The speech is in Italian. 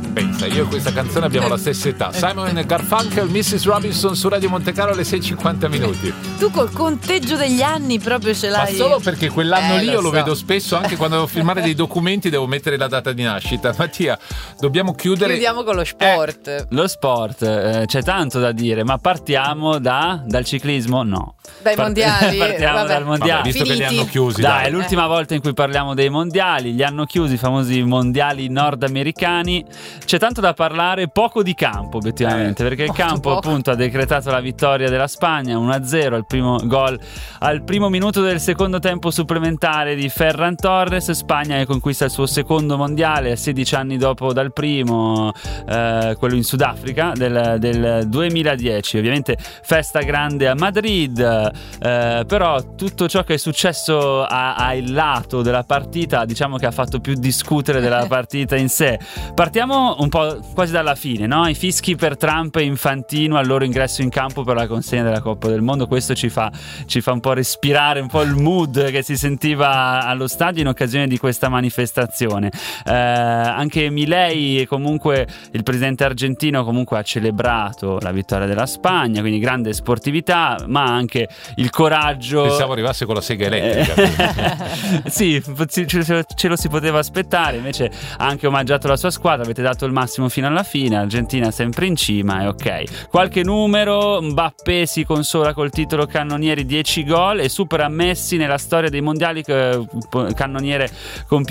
Pensa, io e questa canzone abbiamo la stessa età. Simon e Garfunkel, Mrs. Robinson su Radio Montecarlo alle 6:50 minuti. Tu col conteggio degli anni proprio ce l'hai. Ma solo perché quell'anno lì io lo so. vedo spesso, anche quando devo filmare dei documenti devo mettere la data di nascita. Mattia, dobbiamo chiudere. Chiudiamo con lo sport. Lo sport, c'è tanto da dire, ma partiamo dal ciclismo? No. Dai mondiali. Partiamo Vabbè. dal mondiale. Vabbè, visto che li hanno chiusi. Dai, è l'ultima volta in cui parliamo dei mondiali, li hanno chiusi, i famosi mondiali nordamericani. C'è tanto da parlare, poco di campo obiettivamente, perché il campo appunto ha decretato la vittoria della Spagna 1-0, al primo gol al primo minuto del secondo tempo supplementare di Ferran Torres. Spagna che conquista il suo secondo mondiale 16 anni dopo dal primo, quello in Sudafrica del 2010. Ovviamente festa grande a Madrid, però tutto ciò che è successo al lato della partita diciamo che ha fatto più discutere della partita in sé. Partiamo un po' quasi dalla fine, no? I fischi per Trump e Infantino al loro ingresso in campo per la consegna della Coppa del Mondo. Questo ci fa un po' respirare un po' il mood che si sentiva allo stadio in occasione di questa manifestazione. Anche Milei, comunque il presidente argentino, comunque ha celebrato la vittoria della Spagna, quindi grande sportività, ma anche il coraggio. Pensavo arrivasse con la sega elettrica. Sì, ce lo si poteva aspettare, invece ha anche omaggiato la sua squadra. Avete dato il massimo fino alla fine, Argentina sempre in cima, e ok. Qualche numero: Mbappé si consola col titolo cannonieri, 10 gol e supera Messi nella storia dei mondiali, cannoniere con più